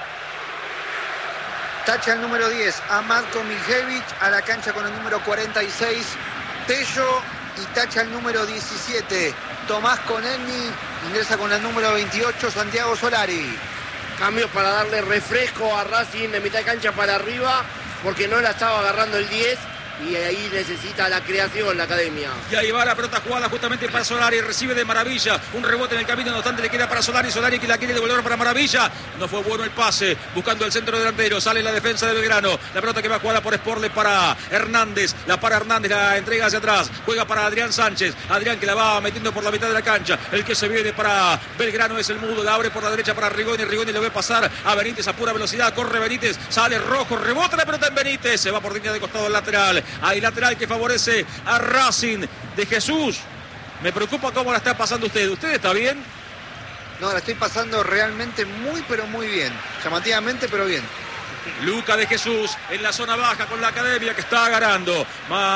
Speaker 3: Tacha el número diez a Matko Miljevic, a la cancha con el número cuarenta y seis Tello, y tacha el número diecisiete Tomás Conegni, ingresa con el número veintiocho Santiago Solari.
Speaker 2: Cambios para darle refresco a Racing de mitad de cancha para arriba, porque no la estaba agarrando el diez y ahí necesita la creación la Academia.
Speaker 1: Y ahí va la pelota jugada justamente para Solari, recibe de Maravilla, un rebote en el camino, no obstante le queda para Solari, Solari que la quiere devolver para Maravilla, no fue bueno el pase, buscando el centro delantero, sale la defensa de Belgrano, la pelota que va jugada por Sporle para Hernández, la para Hernández, la entrega hacia atrás, juega para Adrián Sánchez, Adrián que la va metiendo por la mitad de la cancha, el que se viene para Belgrano es el Mudo, la abre por la derecha para Rigoni, Rigoni le ve pasar a Benítez a pura velocidad, corre Benítez, sale Rojo, rebota la pelota en Benítez, se va por línea de costado lateral, hay lateral que favorece a Racing de Jesús. Me preocupa cómo la está pasando usted. ¿Usted está bien?
Speaker 3: No, la estoy pasando realmente muy, pero muy bien. Llamativamente, pero bien.
Speaker 1: Luca de Jesús en la zona baja con la Academia que está ganando.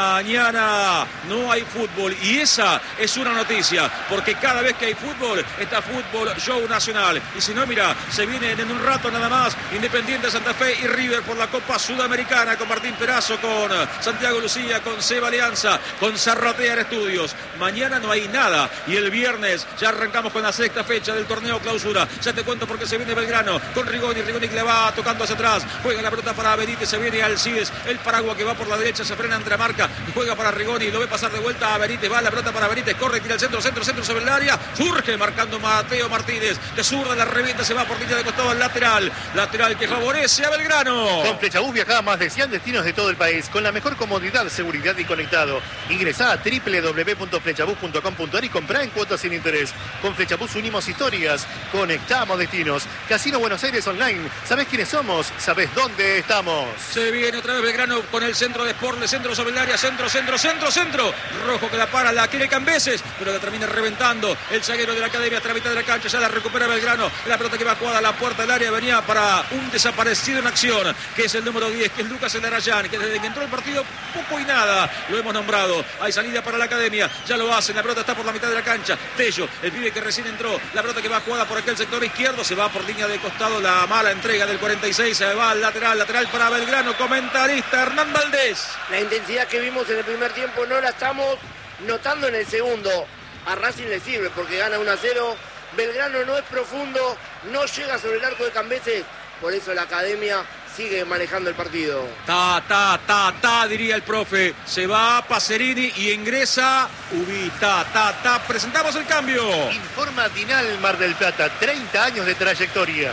Speaker 1: Mañana no hay fútbol y esa es una noticia, porque cada vez que hay fútbol está Fútbol Show Nacional. Y si no, mira, se vienen en un rato nada más Independiente Santa Fe y River por la Copa Sudamericana con Martín Perazo, con Santiago Lucía, con Seba Alianza, con Zarratea Estudios. Mañana no hay nada y el viernes ya arrancamos con la sexta fecha del torneo clausura. Ya te cuento porque se viene Belgrano con Rigoni, Rigoni que le va tocando hacia atrás. Juega la pelota para Benítez, se viene Alcides, el Paragua que va por la derecha, se frena entre la marca, juega para Rigoni, lo ve pasar de vuelta a Benítez, va la pelota para Benítez, corre, tira el centro, centro, centro sobre el área, surge marcando Mateo Martínez, de zurda la revienta, se va por línea de costado al lateral, lateral que favorece a Belgrano.
Speaker 4: Con Flechabús viaja a más de cien destinos de todo el país, con la mejor comodidad, seguridad y conectado. Ingresá a doble u doble u doble u punto flechabús punto com punto a r y comprá en cuotas sin interés. Con Flechabús unimos historias, conectamos destinos. Casino Buenos Aires Online, ¿sabés quiénes somos? ¿Sabés dónde estamos?
Speaker 1: Se viene otra vez Belgrano con el centro de Sporle, centro sobre el área, centro, centro, centro, centro. Rojo que la para, la quiere Cambeses, pero la termina reventando el zaguero de la Academia hasta la mitad de la cancha, ya la recupera Belgrano. La pelota que va jugada a la puerta del área venía para un desaparecido en acción, que es el número diez, que es Lucas Elarayán, que desde que entró el partido poco y nada lo hemos nombrado. Hay salida para la Academia, ya lo hacen, la pelota está por la mitad de la cancha. Tello, el pibe que recién entró, la pelota que va jugada por aquel sector izquierdo, se va por línea de costado, la mala entrega del cuarenta y seis, se va al lateral, lateral para Belgrano, comentarista Hernán Valdés.
Speaker 2: La intensidad que vimos en el primer tiempo no la estamos notando en el segundo. A Racing le sirve porque gana uno a cero. Belgrano no es profundo, no llega sobre el arco de Cambeses, por eso la Academia sigue manejando el partido.
Speaker 1: Ta, ta, ta, ta, diría el profe. Se va Pacerini y ingresa Ubita. Ta, ta, presentamos el cambio.
Speaker 4: Informa Dinal Mar del Plata, treinta años de trayectoria.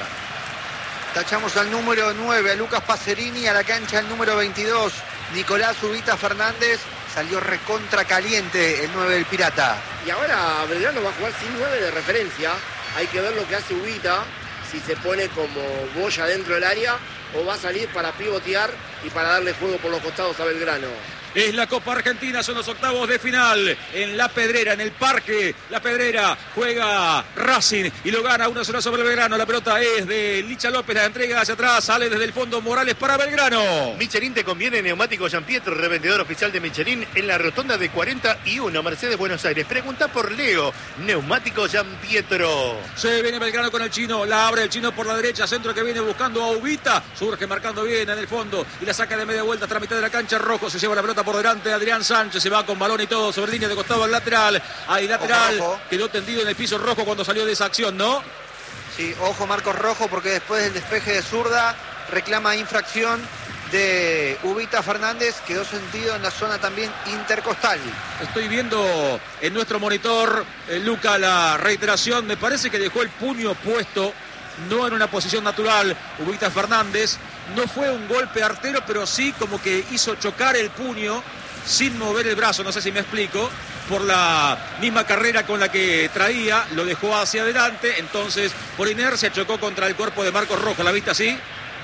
Speaker 3: Tachamos al número nueve, a Lucas Pacerini, a la cancha el número veintidós, Nicolás Ubita Fernández. Salió recontra caliente el nueve del Pirata.
Speaker 2: Y ahora Belgrano va a jugar sin nueve de referencia. Hay que ver lo que hace Ubita, si se pone como boya dentro del área o va a salir para pivotear y para darle juego por los costados a Belgrano.
Speaker 1: Es la Copa Argentina, son los octavos de final. En La Pedrera, en el Parque La Pedrera, juega Racing y lo gana uno a cero sobre Belgrano. La pelota es de Licha López, la entrega hacia atrás, sale desde el fondo Morales para Belgrano.
Speaker 4: Michelin te conviene, neumático Giampietro, revendedor oficial de Michelin en la rotonda de cuarenta y uno, Mercedes, Buenos Aires. Pregunta por Leo, neumático Giampietro.
Speaker 1: Se viene Belgrano con el chino, la abre el chino por la derecha, centro que viene buscando a Ubita, surge marcando bien en el fondo y la saca de media vuelta hasta la mitad de la cancha. Rojo se lleva la pelota por delante, Adrián Sánchez se va con balón y todo sobre línea de costado al lateral. Ahí lateral, ojo, ojo. Quedó tendido en el piso Rojo cuando salió de esa acción, ¿no?
Speaker 3: Sí, ojo Marcos Rojo, porque después del despeje de zurda reclama infracción de Ubita Fernández, quedó sentido en la zona también intercostal.
Speaker 1: Estoy viendo en nuestro monitor, eh, Luca, la reiteración. Me parece que dejó el puño puesto, no en una posición natural, Ubita Fernández. No fue un golpe artero, pero sí como que hizo chocar el puño sin mover el brazo, no sé si me explico, por la misma carrera con la que traía, lo dejó hacia adelante, entonces por inercia chocó contra el cuerpo de Marcos Rojo. ¿La viste así?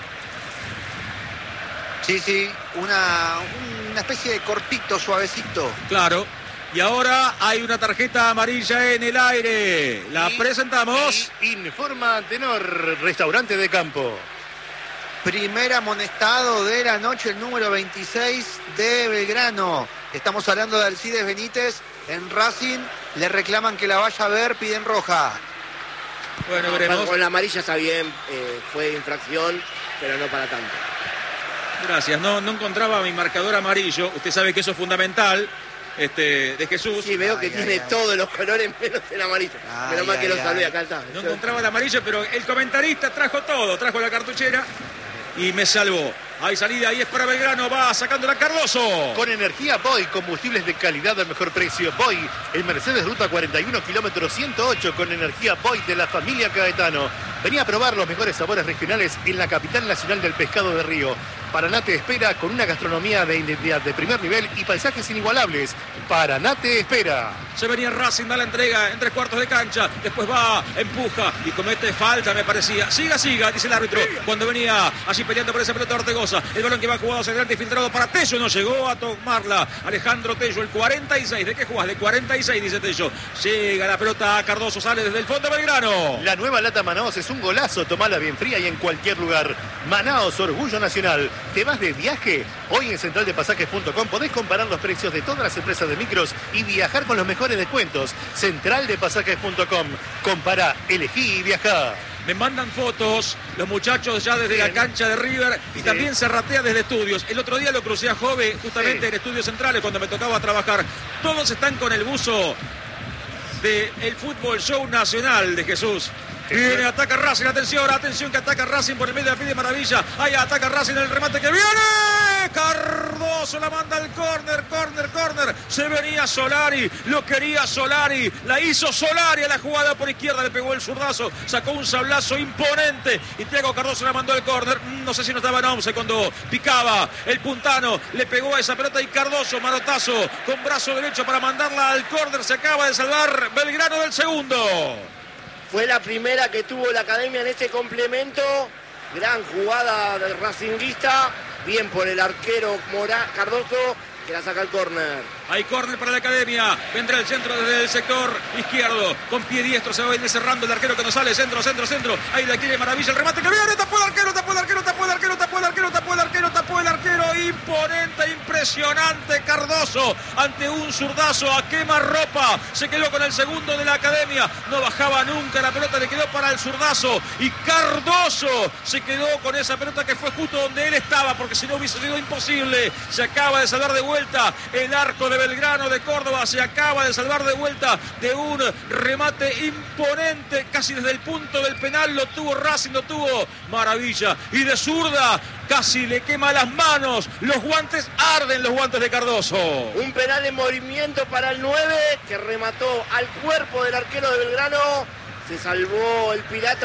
Speaker 3: Sí, sí, una, una especie de cortito, suavecito.
Speaker 1: Claro. Y ahora hay una tarjeta amarilla en el aire. La y, presentamos.
Speaker 4: Y informa Tenor, restaurante de campo.
Speaker 3: Primer amonestado de la noche, el número veintiséis de Belgrano. Estamos hablando de Alcides Benítez. En Racing le reclaman que la vaya a ver, piden roja.
Speaker 2: Bueno, no, veremos. Con la amarilla está bien, eh, fue infracción, pero no para tanto.
Speaker 1: Gracias, no, no encontraba mi marcador amarillo. Usted sabe que eso es fundamental. Este, de Jesús.
Speaker 2: Sí, veo que ay, tiene ay, todos ay. los colores menos el amarillo. Menos mal que lo salvé, acá está.
Speaker 1: No encontraba el amarillo, pero el comentarista trajo todo, trajo la cartuchera y me salvó. Hay salida, ahí es para Belgrano, va sacándola Cardoso.
Speaker 4: Con energía Boy, combustibles de calidad al mejor precio. Boy, el Mercedes Ruta cuarenta y uno, kilómetro ciento ocho, con energía Boy de la familia Caetano. Venía a probar los mejores sabores regionales en la capital nacional del pescado de río. Paraná te espera con una gastronomía de identidad de primer nivel y paisajes inigualables. Paraná te espera.
Speaker 1: Se venía Racing, da la entrega en tres cuartos de cancha. Después va, empuja y comete falta, me parecía. Siga, siga, dice el árbitro. Cuando venía allí peleando por esa pelota Ortegoza. El balón que va jugado hacia adelante y filtrado para Tello. No llegó a tomarla Alejandro Tello, el cuarenta y seis. ¿De qué jugás? De cuarenta y seis, dice Tello. Llega la pelota a Cardoso, sale desde el fondo Belgrano.
Speaker 4: La nueva lata Manaos es un golazo. Tomala bien fría y en cualquier lugar. Manaos, orgullo nacional. ¿Te vas de viaje? Hoy en central de pasajes punto com podés comparar los precios de todas las empresas de micros y viajar con los mejores descuentos. central de pasajes punto com. Compará, elegí y viajá.
Speaker 1: Me mandan fotos los muchachos ya desde Bien. la cancha de River y sí. también se ratea desde estudios. El otro día lo crucé a Jove justamente sí. en Estudios Centrales cuando me tocaba trabajar. Todos están con el buzo del Fútbol Show Nacional de Jesús. Viene, ataca Racing, atención, atención que ataca Racing por el medio de la pide Maravilla. Ahí ataca Racing en el remate que viene. Cardoso la manda al córner, córner, córner. Se venía Solari, lo quería Solari. La hizo Solari a la jugada por izquierda, le pegó el zurdazo, sacó un sablazo imponente. Y Thiago Cardoso la mandó al córner. No sé si no estaba en once cuando picaba el puntano. Le pegó a esa pelota y Cardoso, manotazo con brazo derecho para mandarla al córner. Se acaba de salvar Belgrano del segundo.
Speaker 2: Fue la primera que tuvo la academia en este complemento. Gran jugada del racinguista. Bien por el arquero Morá, Cardoso, que la saca al córner.
Speaker 1: Hay córner para la academia. Vendrá el centro desde el sector izquierdo. Con pie diestro se va a ir cerrando el arquero que no sale. Centro, centro, centro. Ahí la quiere Maravilla. El remate que viene. Tapó el arquero, tapó el arquero, tapó el arquero, tapó el arquero, tapó el arquero, tapó el arquero. Imponente, impresionante Cardoso. Ante un zurdazo a quemarropa. Se quedó con el segundo de la academia. No bajaba nunca. La pelota le quedó para el zurdazo. Y Cardoso se quedó con esa pelota que fue justo donde él estaba. Porque si no hubiese sido imposible. Se acaba de salvar de vuelta el arco de Belgrano de Córdoba. Se acaba de salvar de vuelta de un remate imponente. Casi desde el punto del penal lo tuvo Racing, lo tuvo Maravilla. Y de zurda casi le quema las manos. Los guantes arden, los guantes de Cardoso.
Speaker 2: Un penal en movimiento para el nueve que remató al cuerpo del arquero de Belgrano. Se salvó el pirata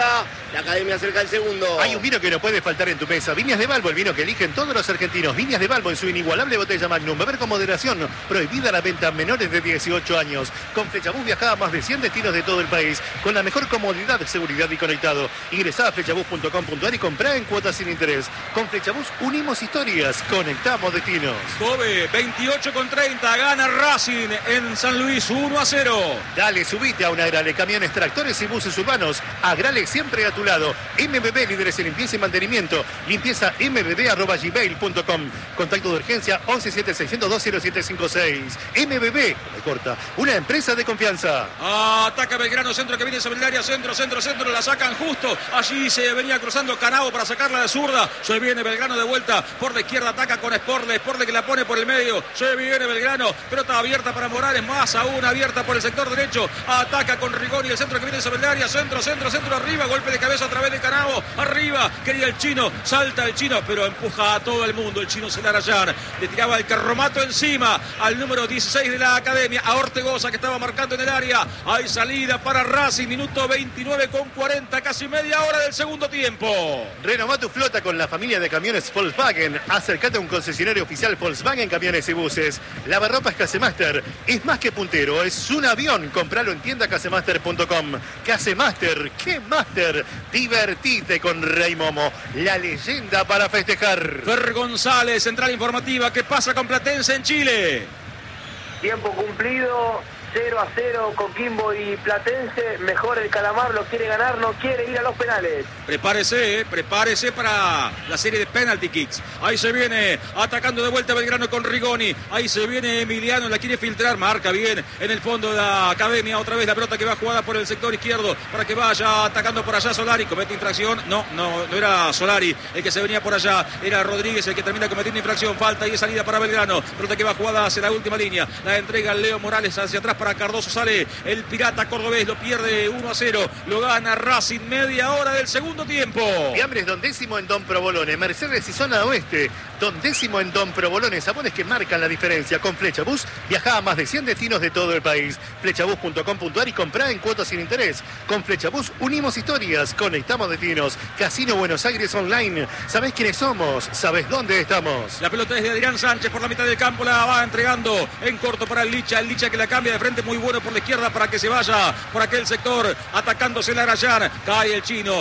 Speaker 2: la academia cerca del segundo.
Speaker 4: Hay un vino que no puede faltar en tu mesa. Viñas de Balbo, el vino que eligen todos los argentinos. Viñas de Balbo en su inigualable botella Magnum. Beber con moderación. Prohibida la venta a menores de dieciocho años. Con Flechabús viaja a más de cien destinos de todo el país. Con la mejor comodidad, seguridad y conectado. Ingresá a flechabús punto com punto ar y comprá en cuotas sin interés. Con Flechabús unimos historias. Conectamos destinos.
Speaker 1: Kobe, veintiocho con treinta. Gana Racing en San Luis, uno a cero.
Speaker 4: Dale, subite a una Agrale. Camiones, tractores y buses urbanos. Agrale siempre a tu lado. M B B, líderes en limpieza y mantenimiento. Limpieza m b b arroba gmail punto com. Contacto de urgencia once siete seis cero dos cero siete cinco seis. M B B, me corta, una empresa de confianza.
Speaker 1: Ataca Belgrano, centro que viene sobre el área, centro, centro, centro, la sacan justo. Allí se venía cruzando Canavo para sacarla de zurda. Se viene Belgrano de vuelta por la izquierda, ataca con Sporle, Sporle que la pone por el medio. Se viene Belgrano, pelota abierta para Morales, más aún abierta por el sector derecho. Ataca con Rigoni, el centro que viene sobre el área, centro, centro, centro, arriba, golpe de cabeza a través de Canavo. Arriba, quería el chino, salta el chino, pero empuja a todo el mundo. El chino Celarayán le tiraba el carromato encima al número dieciséis de la academia, a Ortegoza que estaba marcando en el área. Hay salida para Racing, minuto veintinueve con cuarenta, casi media hora del segundo tiempo.
Speaker 4: Renová tu flota con la familia de camiones Volkswagen. Acércate a un concesionario oficial Volkswagen Camiones y Buses. Lavarropas Casemaster es más que puntero, es un avión. Compralo en tienda casemaster punto com. Casemaster, ¿qué master? Divertite con Rey Momo, la leyenda para festejar.
Speaker 1: Fer González, central informativa, ¿qué pasa con Platense en Chile?
Speaker 6: Tiempo cumplido, cero a cero Coquimbo y Platense. Mejor el Calamar, lo quiere ganar, no quiere ir a los penales.
Speaker 1: Prepárese, eh, prepárese para la serie de penalty kicks. Ahí se viene atacando de vuelta Belgrano con Rigoni. Ahí se viene Emiliano, la quiere filtrar, marca bien en el fondo de la academia. Otra vez la pelota que va jugada por el sector izquierdo para que vaya atacando por allá Solari. Comete infracción. No, no, no era Solari el que se venía por allá. Era Rodríguez el que termina cometiendo infracción. Falta y es salida para Belgrano. Pelota que va jugada hacia la última línea. La entrega Leo Morales hacia atrás para Cardoso. Sale el pirata cordobés, lo pierde uno a cero. Lo gana Racing, media hora del segundo tiempo.
Speaker 4: Fiambres Don Décimo en Don Provolone, Mercedes y zona oeste. Don Décimo en Don Provolone, sabores que marcan la diferencia. Con Flechabús viaja a más de cien destinos de todo el país. flechabús punto com punto ar y comprá en cuotas sin interés. Con Flechabús unimos historias, conectamos destinos. Casino Buenos Aires Online. ¿Sabés quiénes somos? ¿Sabés dónde estamos?
Speaker 1: La pelota es de Adrián Sánchez por la mitad del campo, la va entregando en corto para el Licha. El Licha que la cambia de frente, muy bueno por la izquierda para que se vaya por aquel sector, atacándose el Arayán. Cae el chino,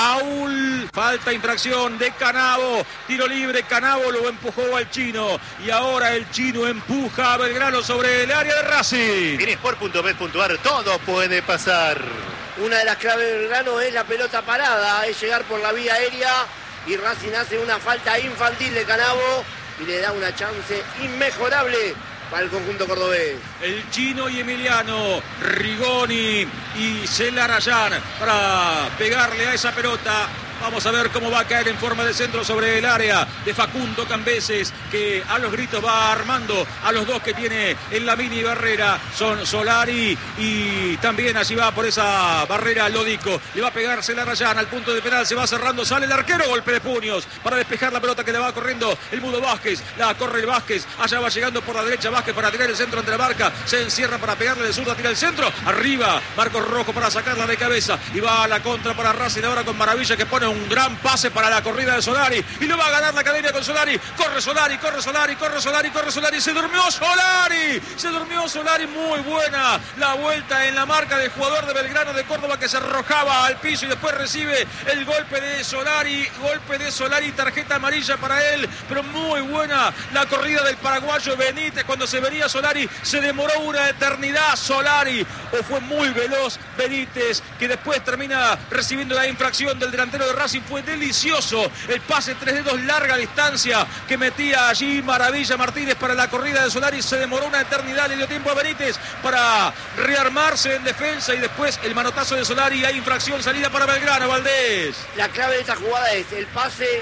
Speaker 1: faul, falta, infracción de Canavo, tiro libre, Canavo lo empujó al chino y ahora el chino empuja a Belgrano sobre el área de Racing.
Speaker 4: En sport punto bet punto ar todo puede pasar.
Speaker 2: Una de las claves de Belgrano es la pelota parada, es llegar por la vía aérea y Racing hace una falta infantil de Canavo y le da una chance inmejorable para el conjunto cordobés.
Speaker 1: El chino y Emiliano, Rigoni y Celarayán para pegarle a esa pelota. Vamos a ver cómo va a caer en forma de centro sobre el área de Facundo Cambeses, que a los gritos va armando a los dos que tiene en la mini barrera. Son Solari y también allí va por esa barrera Lodico. Le va a pegar Celarayán al punto de penal, se va cerrando, sale el arquero, golpe de puños para despejar la pelota que le va corriendo el Mudo Vázquez. La corre el Vázquez, allá va llegando por la derecha Vázquez para tirar el centro ante la marca. Se encierra para pegarle de zurda, tira el centro. Arriba, Marcos Rojo para sacarla de cabeza. Y va a la contra para Racing ahora con Maravilla, que pone un gran pase para la corrida de Solari y lo va a ganar la academia con Solari. Corre Solari, corre Solari, corre Solari, corre Solari. Se durmió Solari, se durmió Solari. Muy buena la vuelta en la marca del jugador de Belgrano de Córdoba, que se arrojaba al piso y después recibe el golpe de Solari. Golpe de Solari, tarjeta amarilla para él, pero muy buena la corrida del paraguayo Benítez. Cuando se venía Solari se demoró una eternidad Solari, o fue muy veloz Benítez, que después termina recibiendo la infracción del delantero de Racing. Fue delicioso el pase tres dedos, larga distancia que metía allí Maravilla Martínez para la corrida de Solari. Se demoró una eternidad, le dio tiempo a Benítez para rearmarse en defensa y después el manotazo de Solari. Hay infracción, salida para Belgrano. Valdés.
Speaker 2: La clave de esta jugada es el pase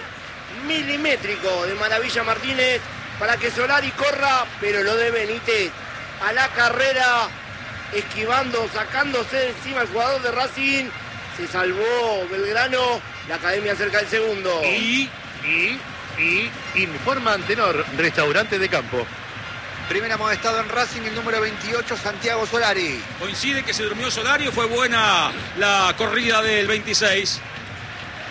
Speaker 2: milimétrico de Maravilla Martínez para que Solari corra, pero lo de Benítez a la carrera, esquivando, sacándose de encima el jugador de Racing. Se salvó Belgrano, la academia cerca del segundo.
Speaker 4: Y, y, y, informa Antenor, restaurante de campo.
Speaker 3: Primer amonestado en Racing, el número veintiocho, Santiago Solari.
Speaker 1: Coincide que se durmió Solari, o fue buena la corrida del veintiséis.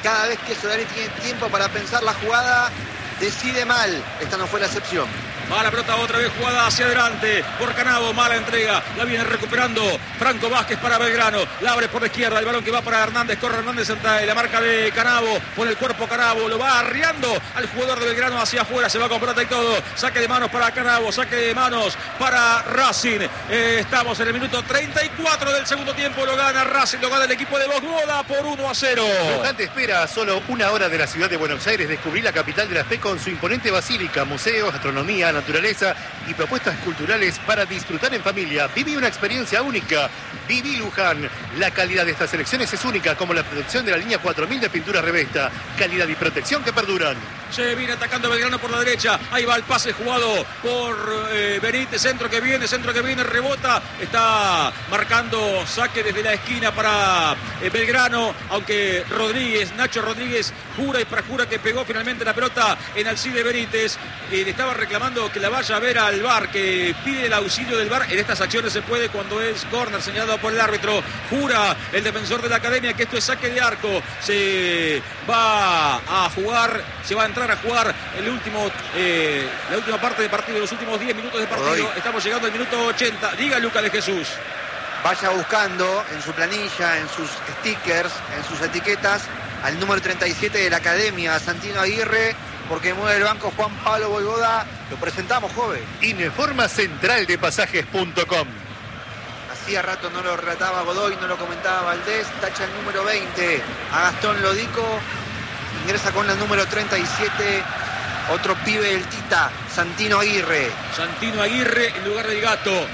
Speaker 3: cada vez que Solari tiene tiempo para pensar la jugada, decide mal. Esta no fue la excepción.
Speaker 1: Va la pelota otra vez jugada hacia adelante por Canavo, mala entrega, la viene recuperando Franco Vázquez para Belgrano, la abre por la izquierda, el balón que va para Hernández, corre Hernández ante la marca de Canavo, por el cuerpo Canavo, lo va arriando al jugador de Belgrano hacia afuera, se va con pelota y todo, saque de manos para Canavo, saque de manos para Racing. Eh, estamos en el minuto treinta y cuatro del segundo tiempo, lo gana Racing, lo gana el equipo de Bogboda por uno a cero.
Speaker 4: Luján te espera a solo una hora de la ciudad de Buenos Aires, descubrir la capital de la fe con su imponente basílica, museos, gastronomía, naturaleza y propuestas culturales para disfrutar en familia. Viví una experiencia única. Viví Luján. La calidad de estas selecciones es única, como la protección de la línea cuatro mil de pintura Revesta. Calidad y protección que perduran.
Speaker 1: Se viene atacando Belgrano por la derecha. Ahí va el pase jugado por eh, Benítez. Centro que viene, centro que viene, rebota. Está marcando saque desde la esquina para eh, Belgrano. Aunque Rodríguez, Nacho Rodríguez, jura y perjura que pegó finalmente la pelota en Alcide Benítez. Eh, le estaba reclamando que la vaya a ver al V A R, que pide el auxilio del V A R. En estas acciones se puede cuando es córner señalado por el árbitro. Jura el defensor de la academia que esto es saque de arco. Se va a jugar, se va a entrar a jugar el último, eh, la última parte del partido, los últimos diez minutos de partido. Hoy estamos llegando al minuto ochenta. Diga Luca de Jesús.
Speaker 3: Vaya buscando en su planilla, en sus stickers, en sus etiquetas, al número treinta y siete de la academia, Santino Aguirre, porque mueve el banco Juan Pablo Voivoda. Lo presentamos, joven.
Speaker 4: Informa central de pasajes punto com.
Speaker 3: Hacía rato no lo relataba Godoy, no lo comentaba Valdés. Tacha el número veinte a Gastón Lodico. Ingresa con la número treinta y siete. Otro pibe del Tita, Santino Aguirre.
Speaker 1: Santino Aguirre en lugar del Gato.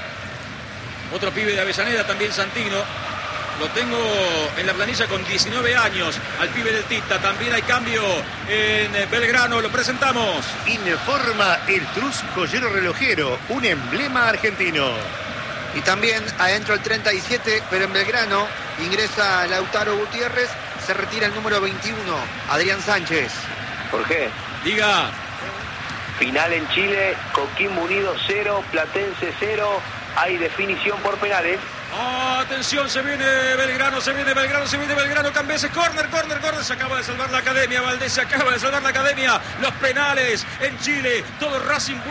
Speaker 1: Otro pibe de Avellaneda, también Santino. Lo tengo en la planilla con diecinueve años, al pibe del Tita. También hay cambio en Belgrano, lo presentamos.
Speaker 4: Informa el Trus Joyero Relojero, un emblema argentino.
Speaker 3: Y también adentro el treinta y siete, pero en Belgrano ingresa Lautaro Gutiérrez, se retira el número veintiuno, Adrián Sánchez.
Speaker 6: Jorge.
Speaker 1: Diga.
Speaker 6: Final en Chile, Coquimbo Unido cero, Platense cero, hay definición por penales.
Speaker 1: Atención, se viene Belgrano, se viene Belgrano, se viene Belgrano, Cambeses, córner, córner, córner, se acaba de salvar la academia, Valdés se acaba de salvar la academia, los penales en Chile, todo Racing